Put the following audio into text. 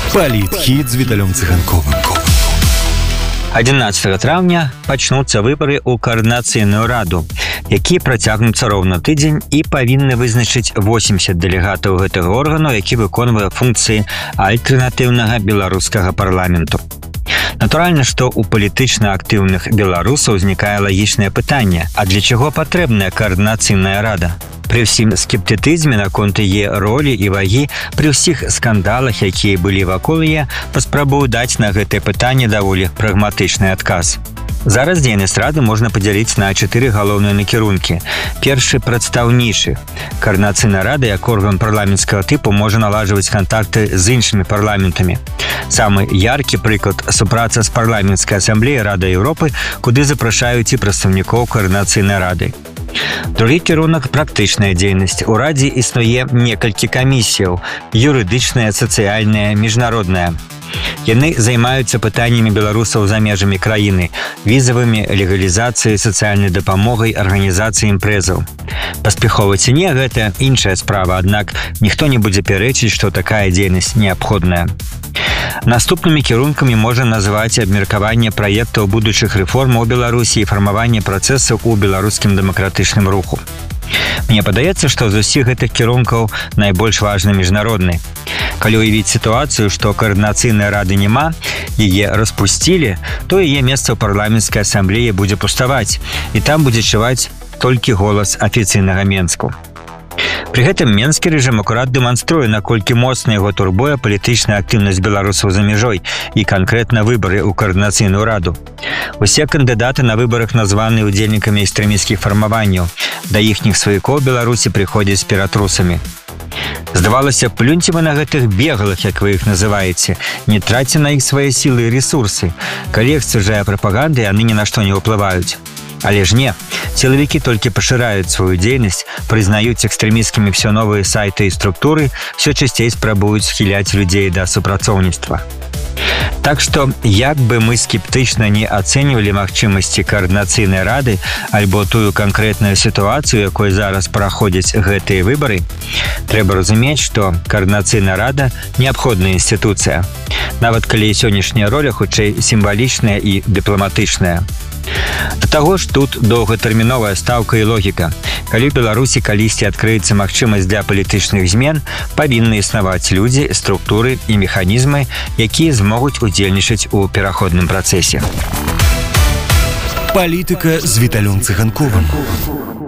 Палітхід з Віталем Циганковым. 11 траўня пачнуцца выбары ў каардынацыйную раду, які працягнуцца роўна тыдзень і павінны вызначыць 80 дэлегатаў гэтага органу, які выконвае функцыі альтэрнатыўнага беларускага парламенту. Натуральна, што ў палітычна актыўных беларусаў узнікае лагічнае пытанне: а для чаго патрэбная каардынацыйная рада? Пры ўсім скептыцызме наконт яе ролі і вагі, пры ўсіх скандалах, якія былі вакол яе, паспрабую даць на гэтае пытанне даволі прагматычны адказ. Зараз дзейнасць рады можна падзяліць на 4 галоўныя накірункі. Першы – прадстаўнічы. Каардынацыйная рада, як орган парламенцкага тыпу, можа наладжваць кантакты з іншымі парламентамі. Самы яркі прыклад – супраца з парламенцкай асамблеяй Рады Еўропы, куды запрашаюць і прадстаўнікоў каардынацыйнай рады. Другі кірунак – практычная дзейнасць. У радзе існуе некалькі камісіяў – юрыдычная, сацыяльная, міжнародная. Яны займаюцца пытаннямі беларусаў за межамі краіны, візавымі, легалізацыяй, сацыяльнай дапамогай, арганізацыяй імпрэзаў. Паспяхова ці не, гэта іншая справа, аднак ніхто не будзе пярэчыць, што такая дзейнасць неабходная. Наступнымі кірункамі можна назваць абмеркаванне праектаў будучых рэформаў у Беларусі і фармаванне працэсаў у беларускім дэмакратычным руху. Мне падаецца, што з усіх гэтых кірункаў найбольш важны міжнародны. Калі ўявіць сітуацыю, што каардынацыйнай рады няма, яе распусцілі, то яе месца ў парламенцкай асамблеі будзе пуставаць, і там будзе чуваць толькі голас афіцыйнага Менску. Пры гэтым менскі рэжым акурат дэманструе, наколькі моцна яго турбуе палітычная актыўнасць беларусаў за мяжой і канкрэтна выбары ў каардынацыйную раду. Усе кандыдаты на выбарах названы удзельнікамі экстрэмісцкіх фармаванняў. Да іхніх сваякоў Беларусі прыходзяць з ператрусамі. Здавалася, плюньце вы на гэтых беглых, як вы іх называеце, не траце на іх свае сілы і рэсурсы. Калі іх сцвярджае прапаганда, яны ні на што не ўплываюць. Але ж не, сілавікі толькі пашыраюць сваю дзейнасць, прызнаюць экстрэмісцкімі ўсё новыя сайты і структуры, ўсё часцей спрабуюць схіляць людзей да супрацоўніцтва. Так што, як бы мы скептычна не ацэньвалі магчымасці каардынацыйнай рады альбо тую канкрэтную сітуацыю, якой зараз праходзяць гэтыя выбары, трэба разумець, што каардынацыйная рада – неабходная інстытуцыя. Нават калі сённяшняя роля хутчэй сімвалічная і дыпламатычная. Да таго ж тут доўгатэрміновая стаўка і логіка. Калі ў Беларусі калісьці адкрыецца магчымасць для палітычных змен, павінны існаваць людзі, структуры і механізмы, якія змогуць удзельнічаць у пераходным працэсе. Палітыка з Віталем Циганковым.